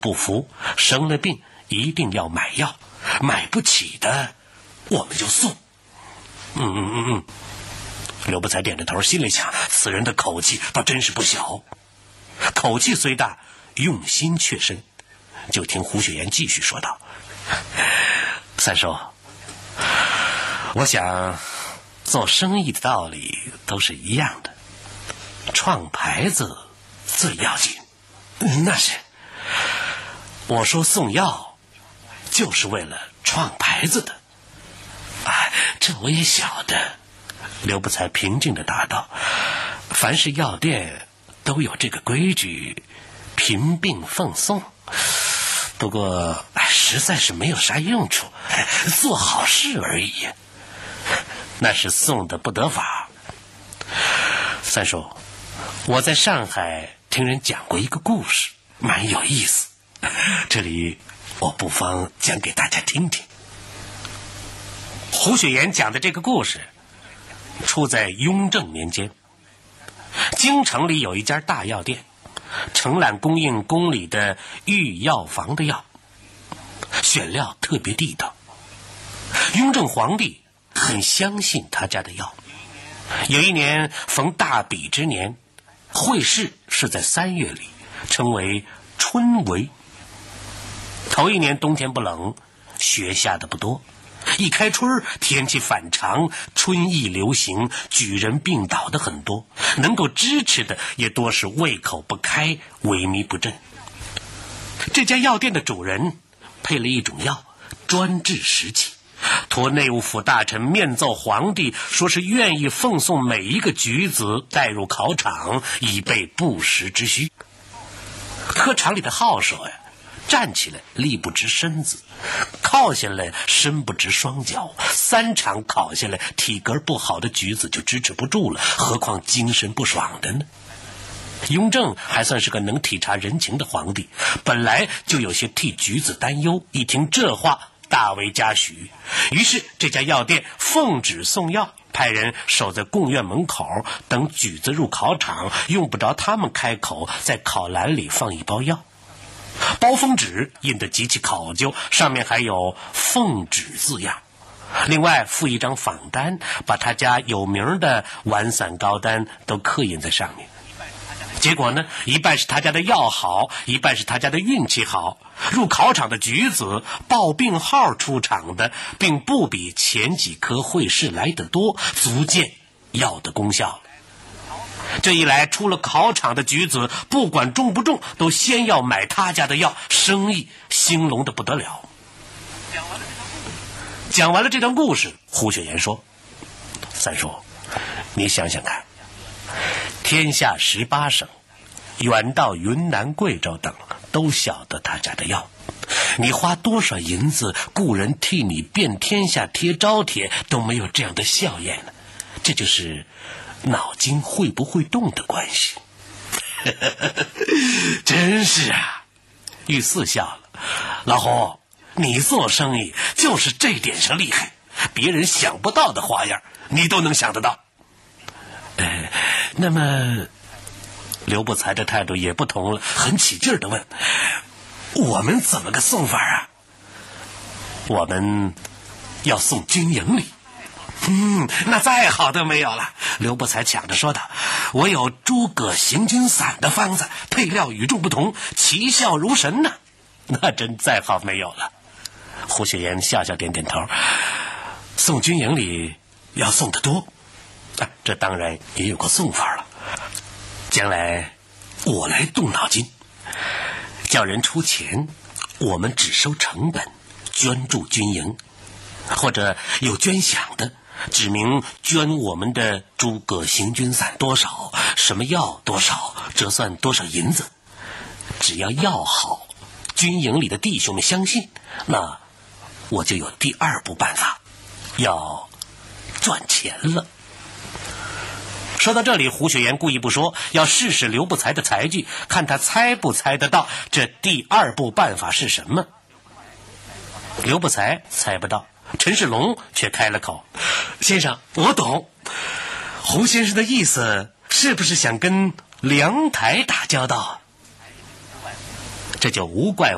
不服，生了病一定要买药，买不起的我们就送。刘不才点着头，心里想，此人的口气倒真是不小。口气虽大，用心却深。就听胡雪岩继续说道：三叔，我想做生意的道理都是一样的，创牌子最要紧。那是，我说送药就是为了创牌子的。这我也晓得。刘不才平静地答道：凡是药店都有这个规矩，贫病奉送。不过实在是没有啥用处，做好事而已。那是送的不得法。三叔，我在上海听人讲过一个故事，蛮有意思，这里我不妨讲给大家听听。胡雪岩讲的这个故事出在雍正年间，京城里有一家大药店，承揽供应宫里的御药房的药，选料特别地道。雍正皇帝很相信他家的药。有一年逢大比之年，会试是在3月里，称为春闱。头一年冬天不冷，雪下的不多，一开春天气反常，春疫流行，举人病倒的很多，能够支持的也多是胃口不开，萎靡不振。这家药店的主人配了一种药，专治湿气，托内务府大臣面奏皇帝，说是愿意奉送每一个举子带入考场，以备不时之需。科场里的号手呀，站起来力不直身子，靠下来身不直双脚，3场考下来，体格不好的举子就支持不住了，何况精神不爽的呢？雍正还算是个能体察人情的皇帝，本来就有些替举子担忧，一听这话大为嘉许。于是这家药店奉旨送药，派人守在贡院门口，等举子入考场，用不着他们开口，在考篮里放一包药。包封纸印得极其考究，上面还有奉旨字样，另外附一张访单，把他家有名的丸散膏丹都刻印在上面。结果呢，一半是他家的药好，一半是他家的运气好。入考场的举子报病号出场的，并不比前几科会试来得多，足见药的功效了。这一来，出了考场的举子不管中不中，都先要买他家的药，生意兴隆得不得了。讲完了这段故事，胡雪岩说：三叔，你想想看，天下18省，远到云南贵州等，都晓得他家的药，你花多少银子雇人替你遍天下贴招贴，都没有这样的效验呢。这就是脑筋会不会动的关系。真是啊。玉四笑了：老胡，你做生意就是这点上厉害，别人想不到的花样你都能想得到。那么刘不才的态度也不同了，很起劲地问：我们怎么个送法啊？我们要送军营里。那再好都没有了。刘不才抢着说道：我有诸葛行军散的方子，配料与众不同，奇效如神呢。那真再好没有了。胡雪岩笑笑点点头：送军营里要送得多，这当然也有个送法了。将来我来动脑筋，叫人出钱，我们只收成本，捐助军营，或者有捐饷的，指明捐我们的诸葛行军散多少，什么药多少，折算多少银子。只要药好，军营里的弟兄们相信，那我就有第2步办法，要赚钱了。说到这里，胡雪岩故意不说，要试试刘不才的才具，看他猜不猜得到这第2步办法是什么。刘不才猜不到，陈世龙却开了口：先生，我懂。胡先生的意思是不是想跟粮台打交道？这就无怪